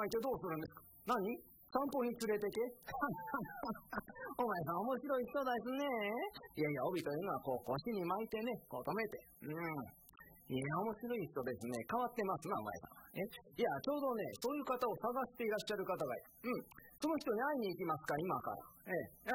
巻いてどうするんですか？何？散歩に連れてけお前さん面白い人ですね。いやいや、帯というのはこう腰に巻いてね、こう止めて。いや、面白い人ですね。変わってますな、お前さん。いや、ちょうどね、そういう方を探していらっしゃる方がいる。その人に会いに行きますか、今から。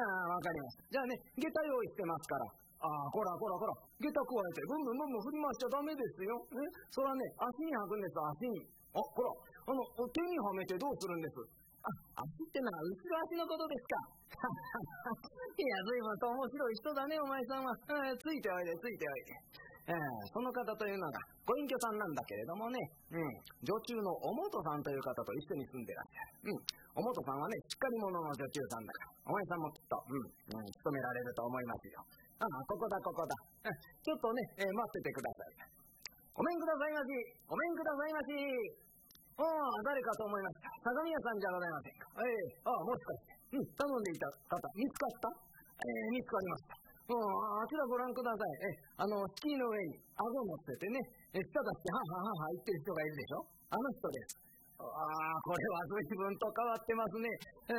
わかりました。じゃあね、下駄用意してますから。こら、下駄加えて、ブンブン振り回しちゃダメですよ。そらね、足に履くんです、足に。ほら、手にはめてどうするんです？足ってのは後ろ足のことですか。いや、随分と面白い人だね、お前さんは。ついておいで。その方というのがご隠居さんなんだけれどもね、女中のおもとさんという方と一緒に住んでらっしゃる。おもとさんはね、しっかり者の女中さんだから、お前さんもきっと、勤められると思いますよ。ここだ。ちょっとね、待っててください。ごめんくださいまし。誰かと思いました。相模屋さんじゃございませんか。もしかして、頼んでいた方、見つかった？見つかりました。あちらご覧ください。スキーの上に顎乗せてね、舌出してはは言ってる人がいるでしょ。あの人です。これは随分と変わってますね。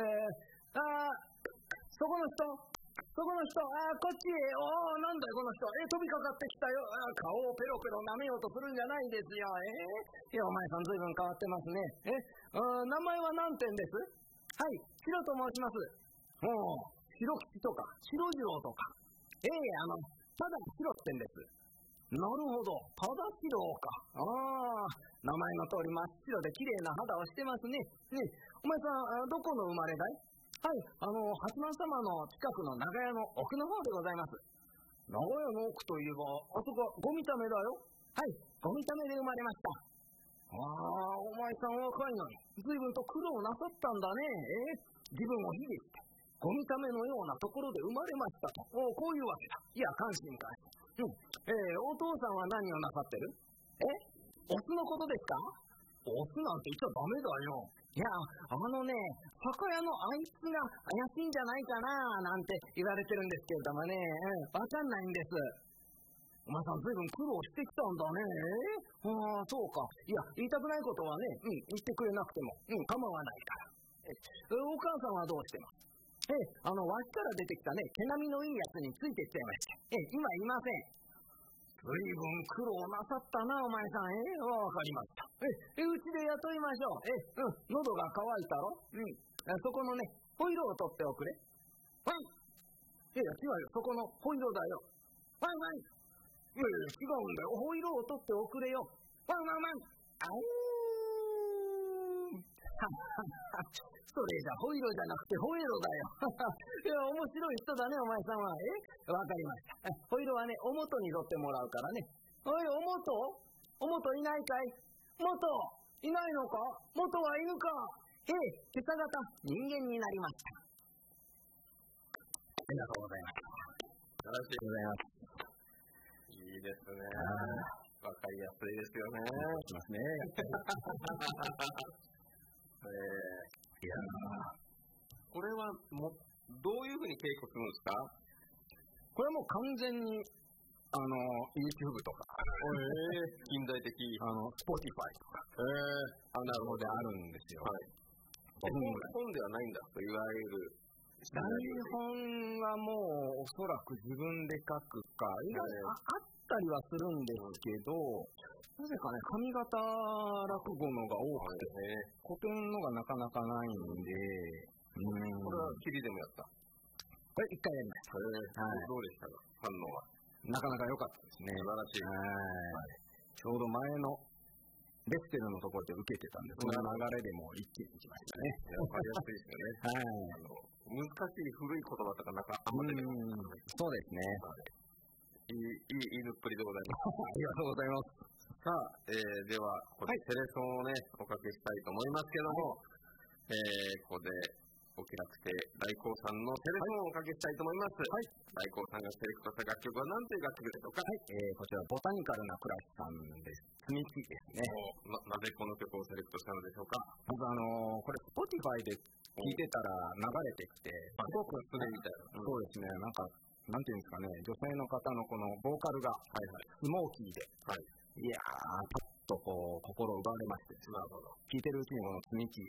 そこの人、こっちへ。なんだよこの人。飛びかかってきたよ。顔をペロペロ舐めようとするんじゃないですよ。いや、お前さん随分変わってますね。名前は何点です？はい、シロと申します。白吉とか白次郎とか。ただ白ってんです。なるほど、ただ白か。名前の通り真っ白で綺麗な肌をしてますね。お前さん、どこの生まれだい？はい、八幡様の近くの長屋の奥の方でございます。長屋の奥といえば、あそこはご見た目だよ。はい、ご見た目で生まれました。お前さん若いのに、随分と苦労なさったんだね。自分を卑下して、ご見た目のようなところで生まれましたと。こういうわけだ。いや、感心。お父さんは何をなさってる？オスのことですか？オスなんて言っちゃダメだよ。いや、酒屋のあいつが怪しいんじゃないかななんて言われてるんですけれどもね、わかんないんです。お前さん随分苦労してきたんだね。そうか。いや、言いたくないことはね、言ってくれなくても、構わないから。お母さんはどうしてます？わしから出てきたね、毛並みのいいやつについてきちゃいまして、今いません。随分苦労なさったな、お前さん。わかりました。うちで雇いましょう。喉が渇いたろ。そこのね、ホイロを取っておくれ。いや、違うよ。そこのホイロだよ。違うんだよ。ホイロを取っておくれよ。それじゃホイロじゃなくてホエロだよ。いや、面白い人だね、お前さんは。わかりました。ホイロはね、おもとに取ってもらうからね。おもといないかい？もといないのか？もとはいるか？今朝方人間になりました。ありがとうございます。 よろしくございます。いいですね。わかりやすいですよね。 しますね。 いやこれはどういうふうに稽古するんですか？ これはもう完全にYouTube とか近代的 Spotify とかなるほどあるんですよ。 本ではないんだといわれる。 台本はもうおそらく自分で書くか、あったりはするんですけど、なぜかね、上方落語のが多くて、古典のがなかなかないんで、 これは霧でもやった？ これ一回やりました。 どうでしたか、反応は？ なかなか良かったですね。 素晴らしい。 ちょうど前のベステルのところで受けてたんで、その流れでも一気に来ましたね。 わかりやすいですよね。難しい古い言葉とかなんかあんま出てこない。 そうですね。 いいぬっぷりでございます。 ありがとうございます。 さあ、ではここでテレソンをねおかけしたいと思いますけども、ここでお気楽亭大光さんのテレソンをおかけしたいと思います。大光さんがセレクトした楽曲は何という楽曲でしょうか？ こちらボタニカルな暮らしさんです。積み木ですね。 なぜこの曲をセレクトしたのでしょうか？ まずこれ Spotify で聴いてたら流れてきて、すごくそれみたいな。 そうですね。なんていうんですかね、女性の方のこのボーカルがスモーキーで、いやー、ちょっとこう心奪われまして、聴いてるうちにこの積み木